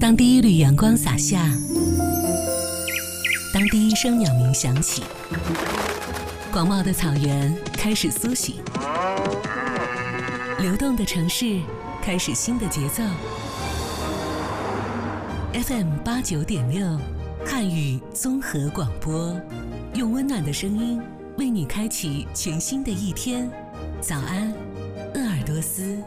当第一缕阳光洒下，当第一声鸟鸣响起，广袤的草原开始苏醒，流动的城市开始新的节奏。FM89.6汉语综合广播，用温暖的声音为你开启全新的一天。早安，鄂尔多斯。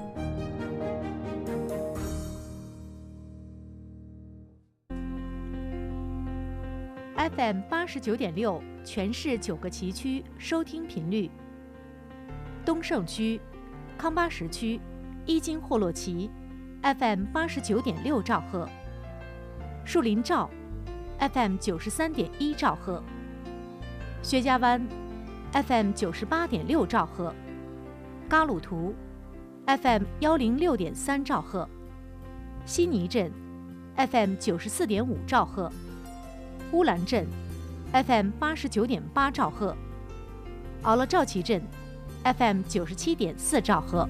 FM89.6全市9个旗区收听频率：东胜区、康巴什区、伊金霍洛旗 FM89.6兆赫，树林赵 FM93.1兆赫，薛家湾 FM98.6兆赫，嘎鲁图 FM106.3兆赫，悉尼镇 FM94.5兆赫，乌兰镇 FM89.8兆赫，奥勒赵旗镇 FM97.4兆赫。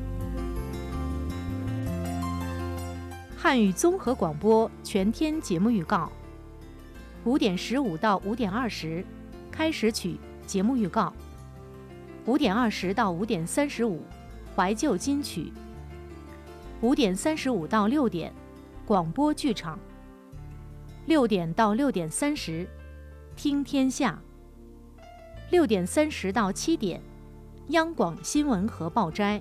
汉语综合广播全天节目预告：5点15到5点20，开始曲节目预告；5点20到5点35，怀旧金曲；5点35到6点，广播剧场；6点到6点30，听天下；6点30到7点，央广新闻和报摘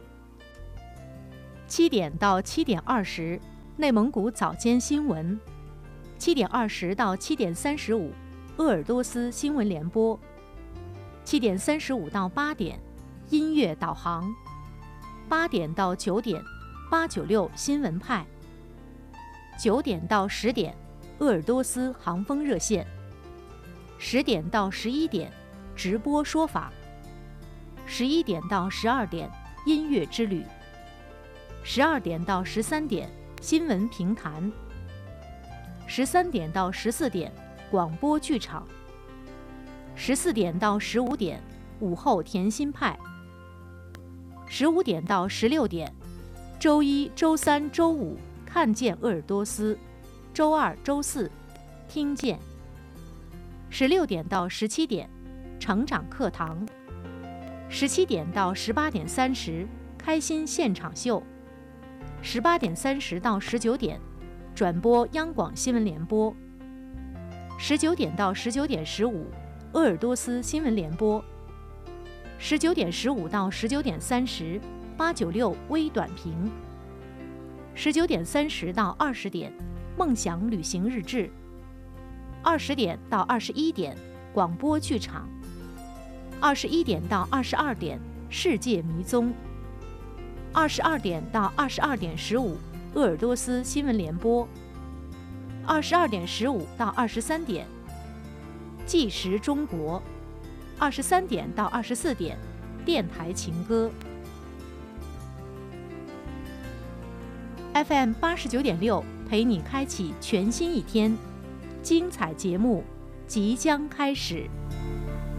；7点到7点20，内蒙古早间新闻；7点20到7点35，鄂尔多斯新闻联播；7点35到8点，音乐导航；8点到9点，896新闻派；9点到10点，鄂尔多斯航风热线；10点到11点，直播说法；11点到12点，音乐之旅；12点到13点，新闻评弹；13点到14点，广播剧场；14点到15点，午后甜心派；15点到16点，周一、周三、周五看见鄂尔多斯，周二、周四听见；16点到17点，成长课堂；17点到18点30，开心现场秀；18点30到19点，转播央广新闻联播；19点到19点15，鄂尔多斯新闻联播；19点15到19点30，896微短评；19点30到20点，梦想旅行日志；20点到21点，广播剧场；21点到22点，世界迷踪；22点到22点15，鄂尔多斯新闻联播；22点15到23点，纪实中国；23点到24点，电台情歌。FM89.6陪你开启全新一天，精彩节目即将开始。